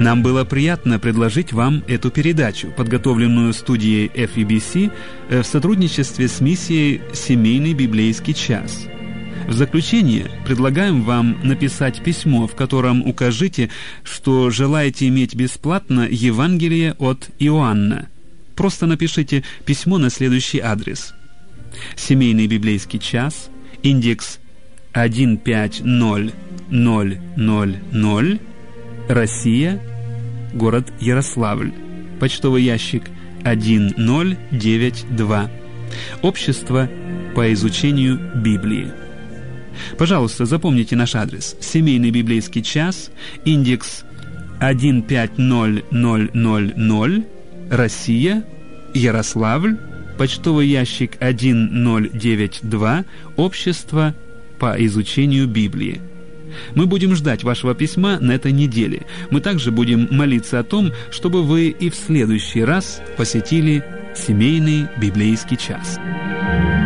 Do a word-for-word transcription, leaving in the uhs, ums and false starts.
Нам было приятно предложить вам эту передачу, подготовленную студией эф и би си в сотрудничестве с миссией «Семейный библейский час». В заключение предлагаем вам написать письмо, в котором укажите, что желаете иметь бесплатно Евангелие от Иоанна. Просто напишите письмо на следующий адрес: «Семейный библейский час», индекс один пять ноль ноль ноль ноль, Россия, город Ярославль, почтовый ящик один ноль девять два, Общество по изучению Библии. Пожалуйста, запомните наш адрес: «Семейный библейский час», индекс один пять ноль ноль ноль ноль, Россия, Ярославль, почтовый ящик один ноль девять два, Общество по изучению Библии. Мы будем ждать вашего письма на этой неделе. Мы также будем молиться о том, чтобы вы и в следующий раз посетили «Семейный библейский час».